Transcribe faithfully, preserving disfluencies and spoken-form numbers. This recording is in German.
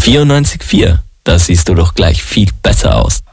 vierundneunzig Komma vier. Da siehst du doch gleich viel besser aus.